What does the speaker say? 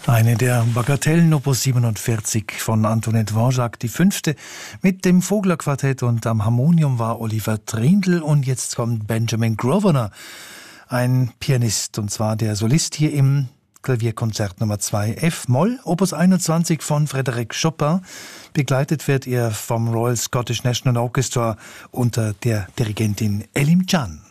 Eine der Bagatellen Opus 47 von Antoinette Dvorak, die 5. mit dem Vogler-Quartett, und am Harmonium war Oliver Trindl. Und jetzt kommt Benjamin Grosvenor, ein Pianist, und zwar der Solist hier im Klavierkonzert Nummer 2 F-Moll, Opus 21 von Frédéric Chopin. Begleitet wird er vom Royal Scottish National Orchestra unter der Dirigentin Elim Can.